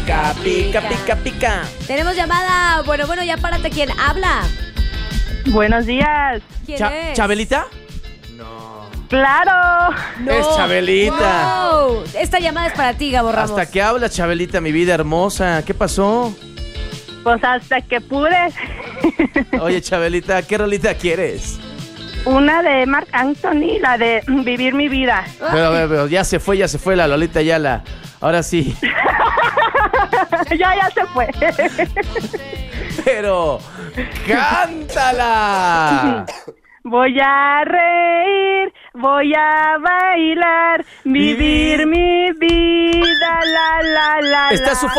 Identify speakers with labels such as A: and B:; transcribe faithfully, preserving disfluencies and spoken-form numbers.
A: pica, pica, pica, pica.
B: Tenemos llamada. Bueno, bueno, ya párate. ¿Quién habla?
C: Buenos días.
B: ¿Quién
A: Cha-
B: es?
A: ¿Chabelita?
C: Claro.
B: No.
A: Es Chabelita.
B: Wow. Esta llamada es para ti, Gabo Ramos.
A: ¿Hasta qué hablas, Chabelita, mi vida hermosa? ¿Qué pasó?
C: Pues hasta que pude.
A: Oye, Chabelita, ¿qué rolita quieres?
C: Una de Marc Anthony, la de Vivir mi vida.
A: Pero, pero, pero ya se fue, ya se fue la Lolita Ayala. Ahora sí.
C: ya, ya se fue.
A: Pero, ¡cántala!
C: Voy a reír, voy a bailar, vivir mi vida, la, la, la,
A: Está
C: la.
A: su